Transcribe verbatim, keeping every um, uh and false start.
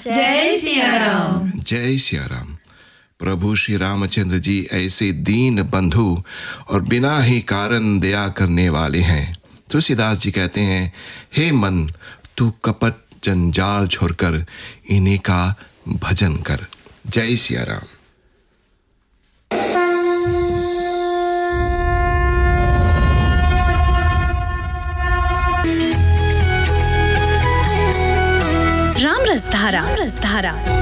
जय सिया राम। जय सिया राम। प्रभु श्री रामचंद्र जी ऐसे दीन बंधु और बिना ही कारण दया करने वाले हैं। तुलसीदास जी कहते हैं, हे मन तू कपट जंजाल छोड़कर इन्हीं का भजन कर। जय सिया राम। राम रसधारा, रसधारा।